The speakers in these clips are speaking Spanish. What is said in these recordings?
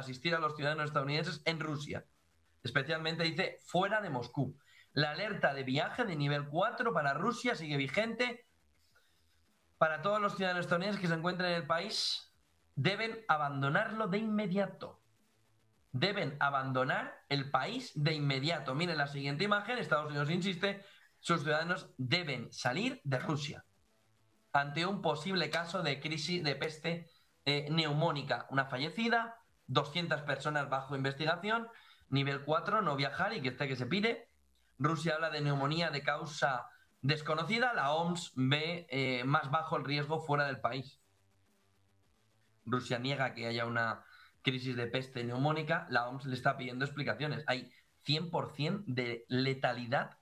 asistir a los ciudadanos estadounidenses en Rusia. Especialmente dice fuera de Moscú. La alerta de viaje de nivel 4 para Rusia sigue vigente. Para todos los ciudadanos estadounidenses que se encuentren en el país, deben abandonarlo de inmediato. Deben abandonar el país de inmediato. Miren la siguiente imagen. Estados Unidos insiste, sus ciudadanos deben salir de Rusia ante un posible caso de crisis de peste neumónica. Una fallecida, 200 personas bajo investigación, nivel 4, no viajar y que se pide. Rusia habla de neumonía de causa desconocida. La OMS ve más bajo el riesgo fuera del país. Rusia niega que haya una crisis de peste neumónica. La OMS le está pidiendo explicaciones. Hay 100% de letalidad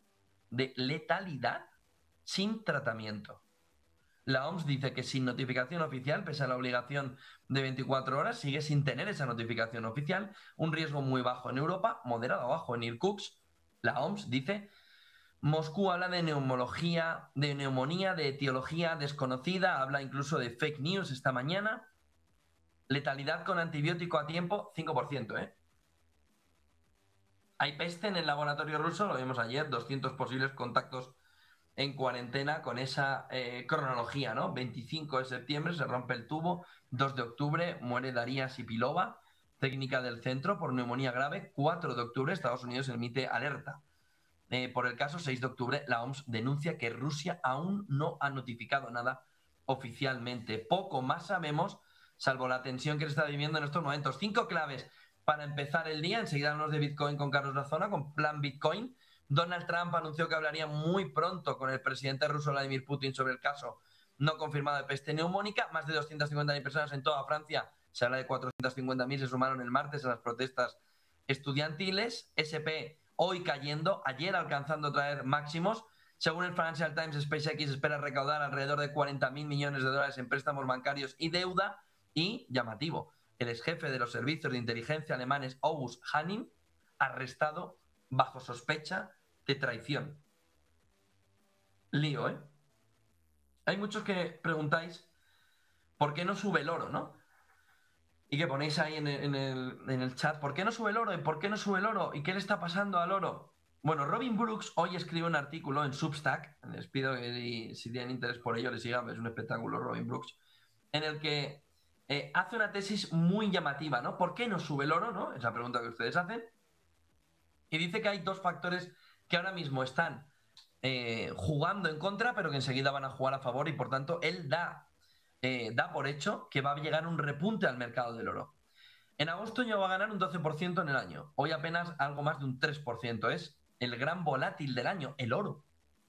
sin tratamiento. La OMS dice que sin notificación oficial, pese a la obligación de 24 horas, sigue sin tener esa notificación oficial. Un riesgo muy bajo en Europa, moderado bajo en Irkutsk. La OMS dice, Moscú habla de neumología, de neumonía, de etiología desconocida, habla incluso de fake news esta mañana. Letalidad con antibiótico a tiempo, 5%, ¿eh? Hay peste en el laboratorio ruso, lo vimos ayer, 200 posibles contactos en cuarentena con esa cronología, ¿no? 25 de septiembre se rompe el tubo, 2 de octubre muere Daria Sipilova, técnica del centro por neumonía grave, 4 de octubre Estados Unidos emite alerta. Por el caso, 6 de octubre la OMS denuncia que Rusia aún no ha notificado nada oficialmente. Poco más sabemos, salvo la tensión que se está viviendo en estos momentos. 5 claves para empezar el día. Enseguida hablamos de Bitcoin con Carlos Razona, con Plan Bitcoin. Donald Trump anunció que hablaría muy pronto con el presidente ruso Vladimir Putin sobre el caso no confirmado de peste neumónica. Más de 250.000 personas en toda Francia, se habla de 450.000, se sumaron el martes a las protestas estudiantiles. SP hoy cayendo, ayer alcanzando otra vez máximos. Según el Financial Times, SpaceX espera recaudar alrededor de 40.000 millones de dólares en préstamos bancarios y deuda. Y, llamativo, el exjefe de los servicios de inteligencia alemanes, August Hanning, arrestado bajo sospecha de traición. Lío, ¿eh? Hay muchos que preguntáis por qué no sube el oro, ¿no? Y que ponéis ahí en el chat, ¿por qué no sube el oro? ¿Y por qué no sube el oro? ¿Y qué le está pasando al oro? Bueno, Robin Brooks hoy escribe un artículo en Substack, les pido que si tienen interés por ello les sigan, es un espectáculo Robin Brooks, en el que hace una tesis muy llamativa, ¿no? ¿Por qué no sube el oro, no? Esa pregunta que ustedes hacen. Y dice que hay 2 factores que ahora mismo están jugando en contra, pero que enseguida van a jugar a favor, y por tanto él da por hecho que va a llegar un repunte al mercado del oro. En agosto ya va a ganar un 12% en el año. Hoy apenas algo más de un 3%. Es el gran volátil del año, el oro.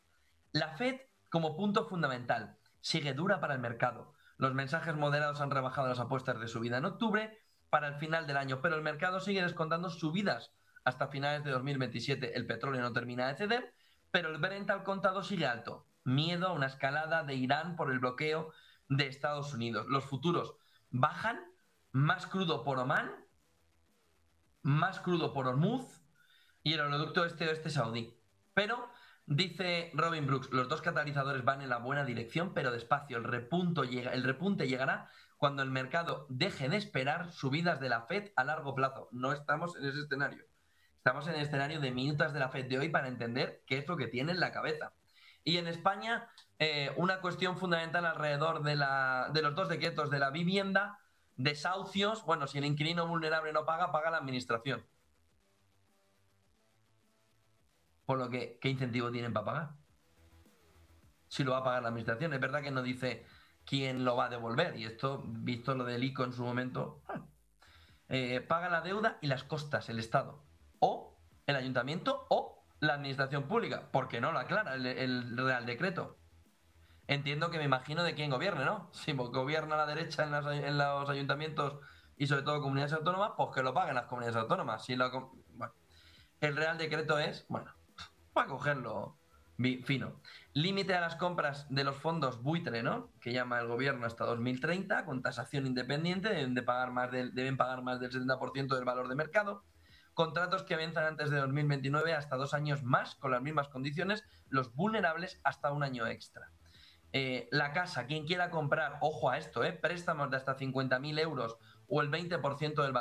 La Fed, como punto fundamental, sigue dura para el mercado. Los mensajes moderados han rebajado las apuestas de subida en octubre para el final del año, pero el mercado sigue descontando subidas hasta finales de 2027. El petróleo no termina de ceder, pero el Brent al contado sigue alto. Miedo a una escalada de Irán por el bloqueo de Estados Unidos. Los futuros bajan, más crudo por Omán, más crudo por Hormuz y el oleoducto este saudí. Pero, dice Robin Brooks, los 2 catalizadores van en la buena dirección, pero despacio. El repunte llegará cuando el mercado deje de esperar subidas de la Fed a largo plazo. No estamos en ese escenario. Estamos en el escenario de minutas de la Fed de hoy para entender qué es lo que tiene en la cabeza. Y en España, una cuestión fundamental alrededor de los 2 decretos de la vivienda, desahucios. Bueno, si el inquilino vulnerable no paga, paga la administración. Por lo que, ¿qué incentivo tienen para pagar? Si lo va a pagar la administración. Es verdad que no dice quién lo va a devolver. Y esto, visto lo del ICO en su momento, paga la deuda y las costas el Estado. O el ayuntamiento o la administración pública. Porque no lo aclara el Real Decreto. Entiendo que me imagino de quién gobierne, ¿no? Si gobierna la derecha en los ayuntamientos y sobre todo comunidades autónomas, pues que lo paguen las comunidades autónomas. Bueno, el Real Decreto es, bueno, para cogerlo fino. Límite a las compras de los fondos buitre, ¿no? Que llama el gobierno hasta 2030, con tasación independiente, deben pagar más del 70% del valor de mercado. Contratos que venzan antes de 2029 hasta 2 años más, con las mismas condiciones, los vulnerables hasta 1 año extra. La casa, quien quiera comprar, ojo a esto, préstamos de hasta 50.000 euros o el 20% del valor